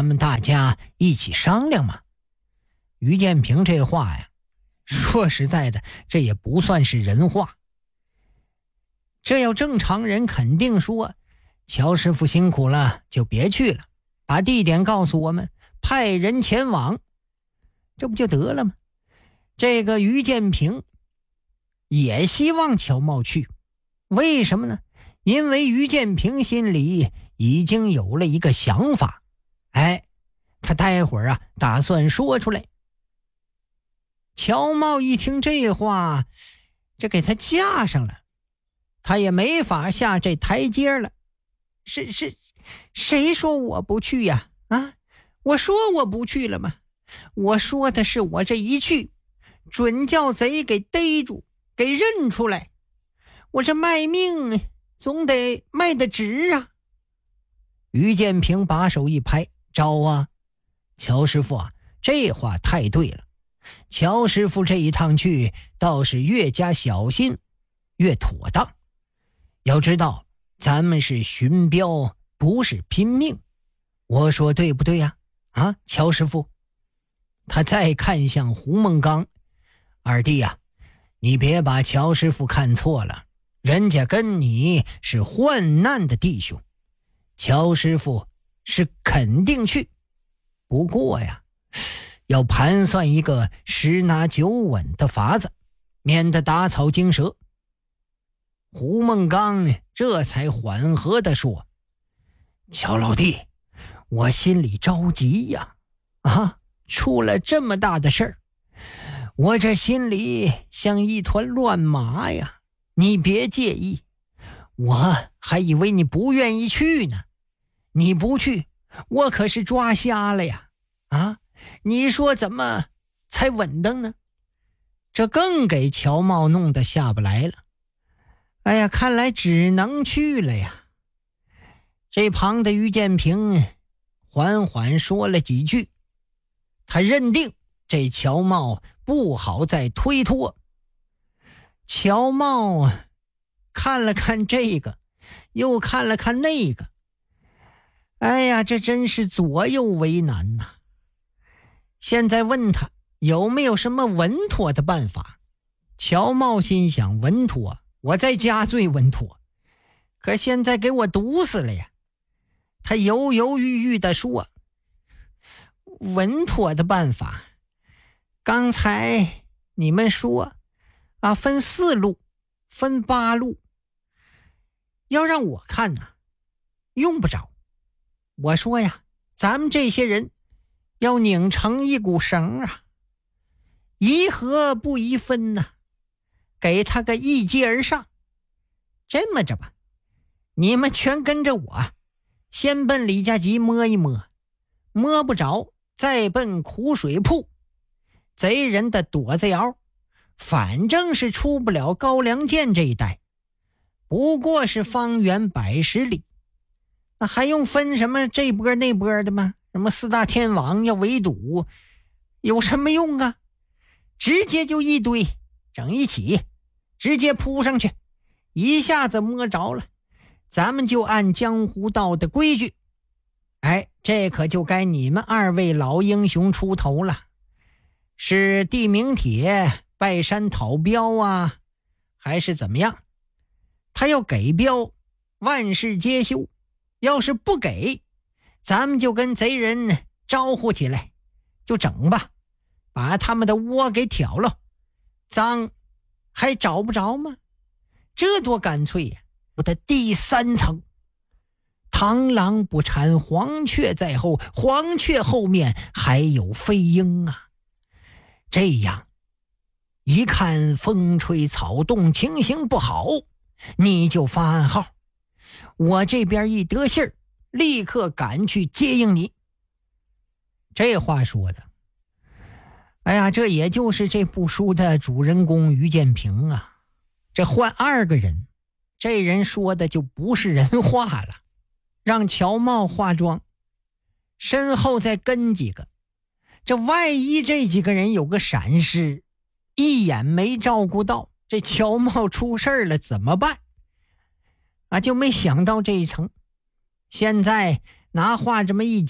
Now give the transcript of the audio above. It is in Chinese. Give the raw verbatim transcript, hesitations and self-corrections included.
咱们大家一起商量嘛。于建平这话呀，说实在的，这也不算是人话。这要正常人肯定说，乔师傅辛苦了，就别去了，把地点告诉我们，派人前往，这不就得了吗？这个于建平也希望乔茂去，为什么呢？因为于建平心里已经有了一个想法，哎，他待会儿啊打算说出来。乔茂一听这话，这给他架上了，他也没法下这台阶了。是是，谁说我不去呀？啊，我说我不去了吗？我说的是我这一去，准叫贼给逮住，给认出来。我这卖命总得卖得值啊。于建平把手一拍，招啊，乔师傅啊，这话太对了。乔师傅这一趟去倒是越加小心越妥当。要知道咱们是寻标，不是拼命，我说对不对呀？啊，乔师傅。他再看向胡梦刚，二弟呀、啊，你别把乔师傅看错了，人家跟你是患难的弟兄，乔师傅是肯定去，不过呀，要盘算一个十拿九稳的法子，免得打草惊蛇。胡梦刚这才缓和地说，乔老弟，我心里着急呀，啊，出了这么大的事儿，我这心里像一团乱麻呀，你别介意，我还以为你不愿意去呢，你不去，我可是抓瞎了呀，啊，你说怎么才稳当呢？这更给乔茂弄得下不来了。哎呀，看来只能去了呀。这旁的于建平缓缓说了几句，他认定这乔茂不好再推脱。乔茂看了看这个，又看了看那个，哎呀，这真是左右为难呐。现在问他有没有什么稳妥的办法，乔茂心想，稳妥我在家最稳妥，可现在给我毒死了呀。他犹犹豫豫地说，稳妥的办法，刚才你们说啊，分四路，分八路，要让我看呢，用不着。我说呀，咱们这些人要拧成一股绳啊，宜合不宜分呐、啊，给他个一击而上。这么着吧，你们全跟着我，先奔李家集摸一摸，摸不着再奔苦水铺，贼人的躲子窑，反正是出不了高粱涧这一带，不过是方圆百十里，那还用分什么这波那波的吗？什么四大天王要围堵，有什么用啊？直接就一堆整一起，直接扑上去，一下子摸着了，咱们就按江湖道的规矩。哎，这可就该你们二位老英雄出头了，是地名帖拜山讨标啊，还是怎么样？他要给标，万事皆休；要是不给，咱们就跟贼人招呼起来，就整吧，把他们的窝给挑了，脏还找不着吗？这多干脆呀！我的第三层，螳螂不缠黄雀在后，黄雀后面还有飞鹰啊。这样一看风吹草动，情形不好，你就发暗号，我这边一得信儿，立刻赶去接应你。这话说的，哎呀，这也就是这部书的主人公于建平啊。这换二个人，这人说的就不是人话了。让乔茂化妆，身后再跟几个，这万一这几个人有个闪失，一眼没照顾到，这乔茂出事了怎么办啊？就没想到这一层。现在拿话这么一